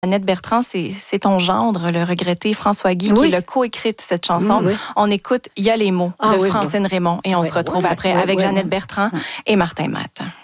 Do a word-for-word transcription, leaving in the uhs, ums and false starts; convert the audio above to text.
Jeannette Bertrand, c'est, c'est ton gendre, le regretté François Guy, oui. qui l'a coécrite cette chanson. Oui, oui. On écoute « Il y a les mots » ah, de oui, Francine oui. Raymond et on oui, se retrouve oui, après oui, avec oui, Jeannette oui. Bertrand oui. et Martin Matt.